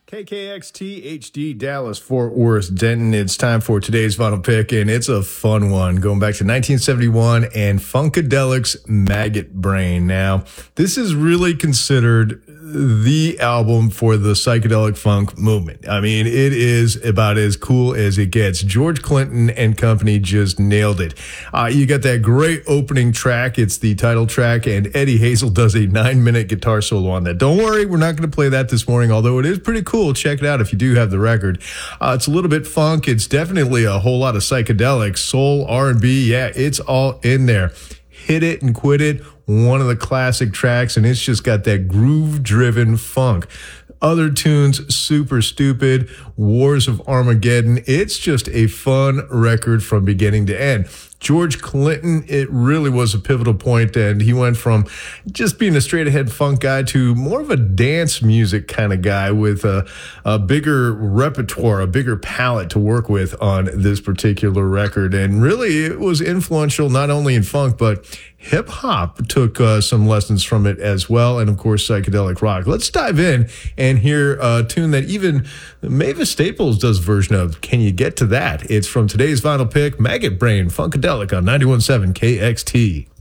KKXT HD Dallas Fort Worth Denton. It's time for today's final pick, and it's a fun one going back to 1971 and Funkadelic's Maggot Brain. Now, this is really considered the album for the psychedelic funk movement. I mean, it is about as cool as it gets. George Clinton and company just nailed it. You got that great opening track. It's the title track, and Eddie Hazel does a 9-minute guitar solo on that. Don't worry, we're not going to play that this morning, although it is pretty cool. Check it out if you do have the record. It's a little bit funk. It's definitely a whole lot of psychedelics, soul, R&B. Yeah, it's all in there. Hit It and Quit It, one of the classic tracks, and it's just got that groove-driven funk. Other tunes, Super Stupid, Wars of Armageddon. It's just a fun record from beginning to end. George Clinton, it really was a pivotal point, and he went from just being a straight-ahead funk guy to more of a dance music kind of guy with a bigger repertoire, a bigger palette to work with on this particular record. And really, it was influential not only in funk, but hip-hop took some lessons from it as well, and of course, psychedelic rock. Let's dive in and hear a tune that even Mavis Staples does a version of. Can you get to that? It's from today's vinyl pick, Maggot Brain, Funkadelic on 91.7 KXT.